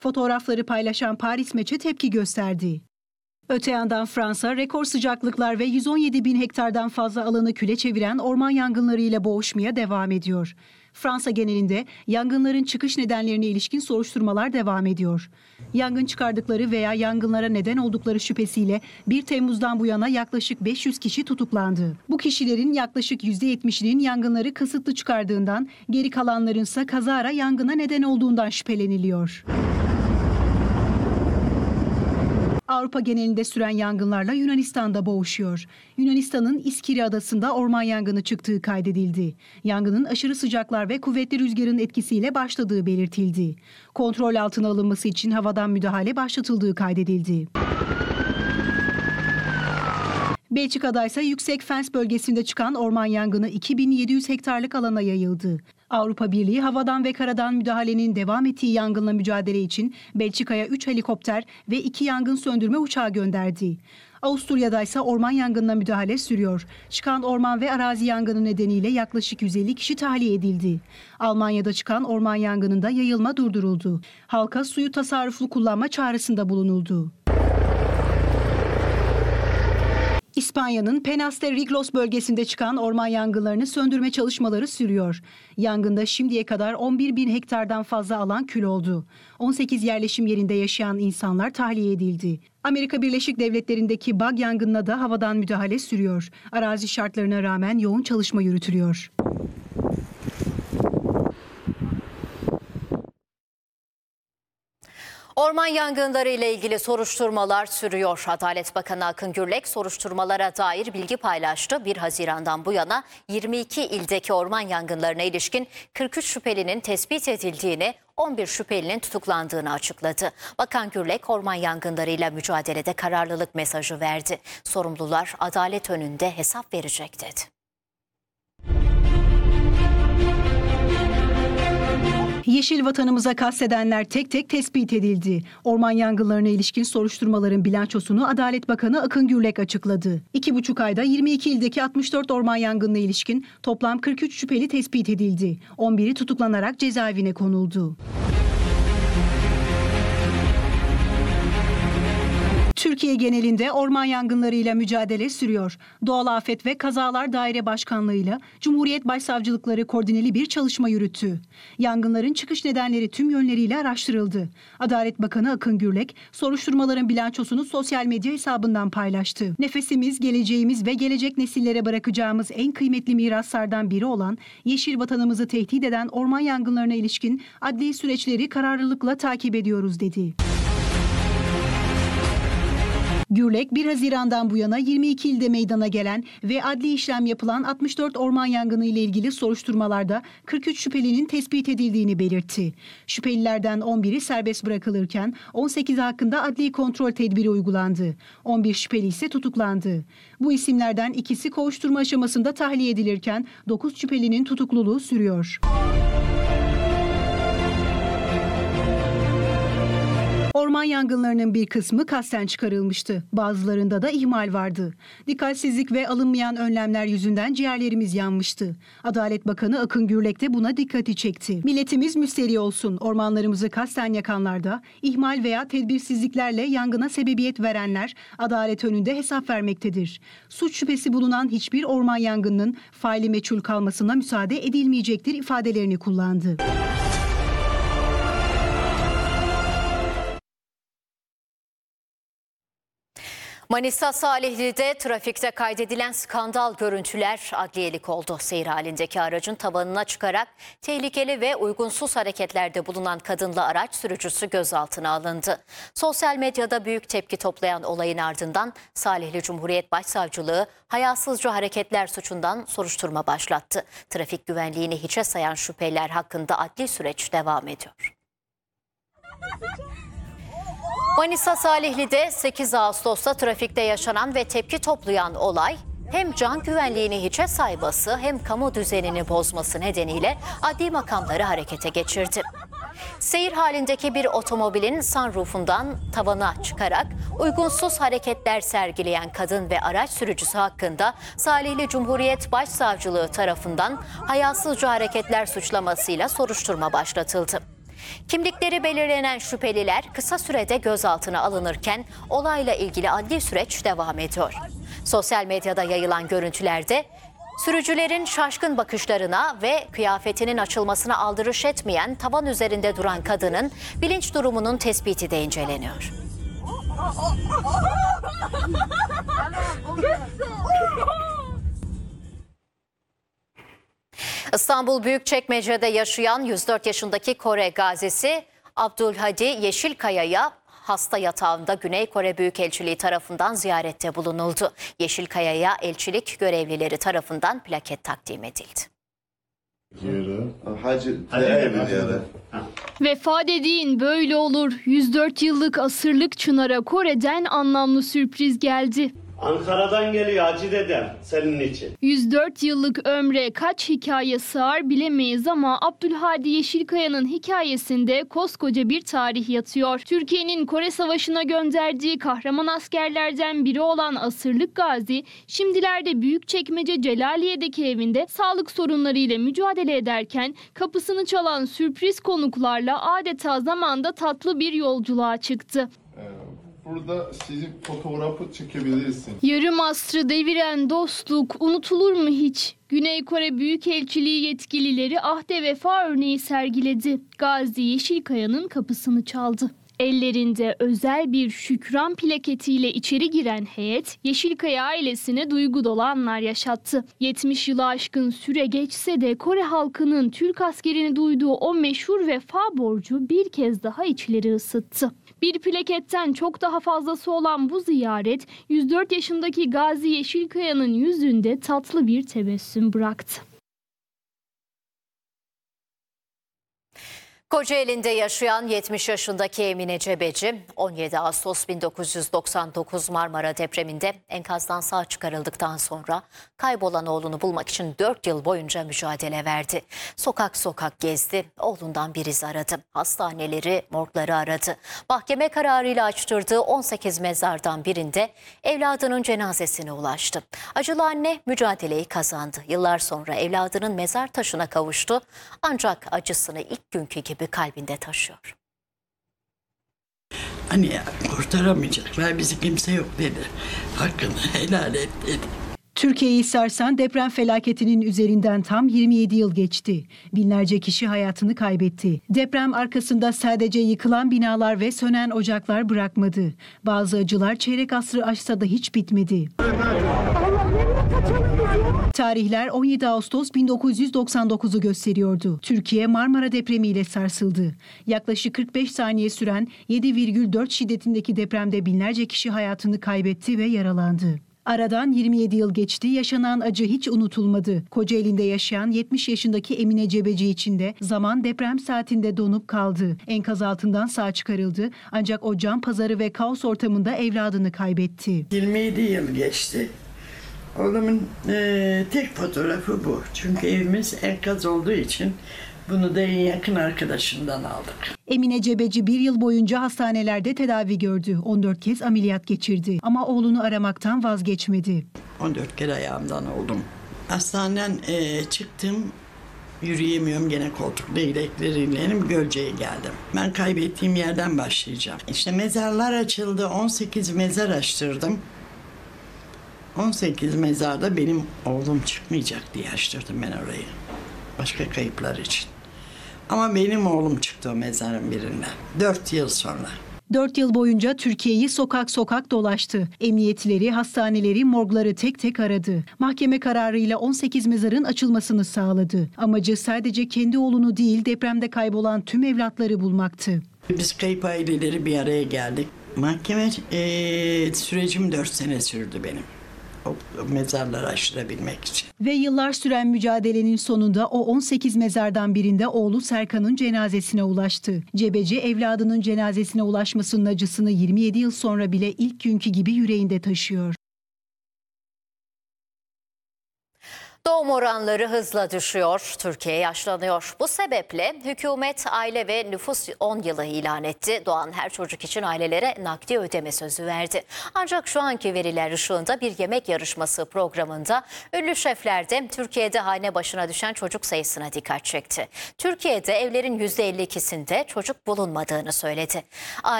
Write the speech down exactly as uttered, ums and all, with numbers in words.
Fotoğrafları paylaşan Paris Match'e tepki gösterdi. Öte yandan Fransa, rekor sıcaklıklar ve yüz on yedi bin hektardan fazla alanı küle çeviren orman yangınlarıyla boğuşmaya devam ediyor. Fransa genelinde yangınların çıkış nedenlerine ilişkin soruşturmalar devam ediyor. Yangın çıkardıkları veya yangınlara neden oldukları şüphesiyle bir Temmuz'dan bu yana yaklaşık beş yüz kişi tutuklandı. Bu kişilerin yaklaşık yüzde yetmişinin yangınları kasıtlı çıkardığından, geri kalanlarınsa kazara yangına neden olduğundan şüpheleniliyor. Avrupa genelinde süren yangınlarla Yunanistan'da boğuşuyor. Yunanistan'ın İskiri adasında orman yangını çıktığı kaydedildi. Yangının aşırı sıcaklar ve kuvvetli rüzgarın etkisiyle başladığı belirtildi. Kontrol altına alınması için havadan müdahale başlatıldığı kaydedildi. Belçika'da ise Yüksek Fens bölgesinde çıkan orman yangını iki bin yedi yüz hektarlık alana yayıldı. Avrupa Birliği havadan ve karadan müdahalenin devam ettiği yangınla mücadele için Belçika'ya üç helikopter ve iki yangın söndürme uçağı gönderdi. Avusturya'da ise orman yangınına müdahale sürüyor. Çıkan orman ve arazi yangını nedeniyle yaklaşık yüz elli kişi tahliye edildi. Almanya'da çıkan orman yangınında yayılma durduruldu. Halka suyu tasarruflu kullanma çağrısında bulunuldu. İspanya'nın Penas de Riglos bölgesinde çıkan orman yangınlarını söndürme çalışmaları sürüyor. Yangında şimdiye kadar on bir bin hektardan fazla alan kül oldu. on sekiz yerleşim yerinde yaşayan insanlar tahliye edildi. Amerika Birleşik Devletleri'ndeki Bug yangınına da havadan müdahale sürüyor. Arazi şartlarına rağmen yoğun çalışma yürütülüyor. Orman yangınları ile ilgili soruşturmalar sürüyor. Adalet Bakanı Akın Gürlek soruşturmalara dair bilgi paylaştı. bir Haziran'dan bu yana yirmi iki ildeki orman yangınlarına ilişkin kırk üç şüphelinin tespit edildiğini, on bir şüphelinin tutuklandığını açıkladı. Bakan Gürlek orman yangınlarıyla mücadelede kararlılık mesajı verdi. Sorumlular adalet önünde hesap verecek dedi. Yeşil vatanımıza kastedenler tek tek tespit edildi. Orman yangınlarına ilişkin soruşturmaların bilançosunu Adalet Bakanı Akın Gürlek açıkladı. İki buçuk ayda yirmi iki ildeki altmış dört orman yangınına ilişkin toplam kırk üç şüpheli tespit edildi. on biri tutuklanarak cezaevine konuldu. Türkiye genelinde orman yangınlarıyla mücadele sürüyor. Doğal Afet ve Kazalar Daire Başkanlığı'yla Cumhuriyet Başsavcılıkları koordineli bir çalışma yürüttü. Yangınların çıkış nedenleri tüm yönleriyle araştırıldı. Adalet Bakanı Akın Gürlek, soruşturmaların bilançosunu sosyal medya hesabından paylaştı. Nefesimiz, geleceğimiz ve gelecek nesillere bırakacağımız en kıymetli miraslardan biri olan yeşil vatanımızı tehdit eden orman yangınlarına ilişkin adli süreçleri kararlılıkla takip ediyoruz dedi. Gürlek, bir Haziran'dan bu yana yirmi iki ilde meydana gelen ve adli işlem yapılan altmış dört orman yangını ile ilgili soruşturmalarda kırk üç şüphelinin tespit edildiğini belirtti. Şüphelilerden on biri serbest bırakılırken on sekizi hakkında adli kontrol tedbiri uygulandı. on bir şüpheli ise tutuklandı. Bu isimlerden ikisi kovuşturma aşamasında tahliye edilirken dokuz şüphelinin tutukluluğu sürüyor. Orman yangınlarının bir kısmı kasten çıkarılmıştı. Bazılarında da ihmal vardı. Dikkatsizlik ve alınmayan önlemler yüzünden ciğerlerimiz yanmıştı. Adalet Bakanı Akın Gürlek de buna dikkati çekti. Milletimiz müsterih olsun. Ormanlarımızı kasten yakanlarda, ihmal veya tedbirsizliklerle yangına sebebiyet verenler adalet önünde hesap vermektedir. Suç şüphesi bulunan hiçbir orman yangınının faili meçhul kalmasına müsaade edilmeyecektir ifadelerini kullandı. Manisa Salihli'de trafikte kaydedilen skandal görüntüler adliyelik oldu. Seyir halindeki aracın tavanına çıkarak tehlikeli ve uygunsuz hareketlerde bulunan kadınla araç sürücüsü gözaltına alındı. Sosyal medyada büyük tepki toplayan olayın ardından Salihli Cumhuriyet Başsavcılığı hayasızca hareketler suçundan soruşturma başlattı. Trafik güvenliğini hiçe sayan şüpheliler hakkında adli süreç devam ediyor. Manisa Salihli'de sekiz Ağustos'ta trafikte yaşanan ve tepki toplayan olay hem can güvenliğini hiçe sayması hem kamu düzenini bozması nedeniyle adli makamları harekete geçirdi. Seyir halindeki bir otomobilin sunroofundan tavana çıkarak uygunsuz hareketler sergileyen kadın ve araç sürücüsü hakkında Salihli Cumhuriyet Başsavcılığı tarafından hayasızca hareketler suçlamasıyla soruşturma başlatıldı. Kimlikleri belirlenen şüpheliler kısa sürede gözaltına alınırken olayla ilgili adli süreç devam ediyor. Sosyal medyada yayılan görüntülerde sürücülerin şaşkın bakışlarına ve kıyafetinin açılmasına aldırış etmeyen tavan üzerinde duran kadının bilinç durumunun tespiti de inceleniyor. İstanbul Büyükçekmece'de yaşayan yüz dört yaşındaki Kore gazisi Abdülhadi Yeşilkaya'ya hasta yatağında Güney Kore Büyükelçiliği tarafından ziyarette bulunuldu. Yeşilkaya'ya elçilik görevlileri tarafından plaket takdim edildi. Vefa dediğin böyle olur. yüz dört yıllık asırlık Çınar'a Kore'den anlamlı sürpriz geldi. Ankara'dan geliyor Hacı dedem senin için. yüz dört yıllık ömre kaç hikaye sığar bilemeyiz ama Abdülhadi Yeşilkaya'nın hikayesinde koskoca bir tarih yatıyor. Türkiye'nin Kore Savaşı'na gönderdiği kahraman askerlerden biri olan asırlık gazi, şimdilerde Büyükçekmece Celaliye'deki evinde sağlık sorunlarıyla mücadele ederken kapısını çalan sürpriz konuklarla adeta zamanda tatlı bir yolculuğa çıktı. Burada sizin fotoğrafı çekebilirsin. Yarım asrı deviren dostluk unutulur mu hiç? Güney Kore Büyükelçiliği yetkilileri ahde vefa örneği sergiledi. Gazi Yeşilkaya'nın kapısını çaldı. Ellerinde özel bir şükran plaketiyle içeri giren heyet Yeşilkaya ailesine duygu dolu anlar yaşattı. yetmiş yılı aşkın süre geçse de Kore halkının Türk askerini duyduğu o meşhur vefa borcu bir kez daha içleri ısıttı. Bir plaketten çok daha fazlası olan bu ziyaret yüz dört yaşındaki Gazi Yeşilkaya'nın yüzünde tatlı bir tebessüm bıraktı. Kocaeli'nde yaşayan yetmiş yaşındaki Emine Cebeci, on yedi Ağustos bin dokuz yüz doksan dokuz Marmara depreminde enkazdan sağ çıkarıldıktan sonra kaybolan oğlunu bulmak için dört yıl boyunca mücadele verdi. Sokak sokak gezdi, oğlundan bir iz aradı. Hastaneleri, morgları aradı. Mahkeme kararıyla açtırdığı on sekiz mezardan birinde evladının cenazesine ulaştı. Acılı anne mücadeleyi kazandı. Yıllar sonra evladının mezar taşına kavuştu. Ancak acısını ilk günkü gibi kalbinde taşıyor. Hani ya, kurtaramayacaklar, bizi kimse yok dedi. Hakkını helal et dedi. Türkiye'yi sarsan deprem felaketinin üzerinden tam yirmi yedi yıl geçti. Binlerce kişi hayatını kaybetti. Deprem arkasında sadece yıkılan binalar ve sönen ocaklar bırakmadı. Bazı acılar çeyrek asrı aşsa da hiç bitmedi. Tarihler on yedi Ağustos bin dokuz yüz doksan dokuzu gösteriyordu. Türkiye Marmara depremiyle sarsıldı. Yaklaşık kırk beş saniye süren yedi virgül dört şiddetindeki depremde binlerce kişi hayatını kaybetti ve yaralandı. Aradan yirmi yedi yıl geçti, yaşanan acı hiç unutulmadı. Kocaeli'nde yaşayan yetmiş yaşındaki Emine Cebeci için de zaman deprem saatinde donup kaldı. Enkaz altından sağ çıkarıldı ancak o can pazarı ve kaos ortamında evladını kaybetti. yirmi yedi yıl geçti. Oğlumun e, tek fotoğrafı bu. Çünkü evimiz enkaz olduğu için bunu da en yakın arkadaşından aldık. Emine Cebeci bir yıl boyunca hastanelerde tedavi gördü. on dört kez ameliyat geçirdi ama oğlunu aramaktan vazgeçmedi. on dört kere ayağımdan oldum. Hastaneden e, çıktım. Yürüyemiyorum, gene koltuk değnekleriyle Gölce'ye geldim. Ben kaybettiğim yerden başlayacağım. İşte mezarlar açıldı. on sekiz mezar açtırdım. on sekiz mezarda benim oğlum çıkmayacak diye açtırdım ben orayı. Başka kayıplar için. Ama benim oğlum çıktı o mezarın birinden. Dört yıl sonra. Dört yıl boyunca Türkiye'yi sokak sokak dolaştı. Emniyetleri, hastaneleri, morgları tek tek aradı. Mahkeme kararıyla on sekiz mezarın açılmasını sağladı. Amacı sadece kendi oğlunu değil, depremde kaybolan tüm evlatları bulmaktı. Biz kayıp aileleri bir araya geldik. Mahkeme ee, sürecim dört sene sürdü benim. O mezarları aşırabilmek için. Ve yıllar süren mücadelenin sonunda o on sekiz mezardan birinde oğlu Serkan'ın cenazesine ulaştı. Cebeci evladının cenazesine ulaşmasının acısını yirmi yedi yıl sonra bile ilk günkü gibi yüreğinde taşıyor. Doğum oranları hızla düşüyor, Türkiye yaşlanıyor. Bu sebeple hükümet aile ve nüfus on yılı ilan etti. Doğan her çocuk için ailelere nakdi ödeme sözü verdi. Ancak şu anki veriler ışığında bir yemek yarışması programında ünlü şefler de Türkiye'de hane başına düşen çocuk sayısına dikkat çekti. Türkiye'de evlerin yüzde elli ikisinde çocuk bulunmadığını söyledi.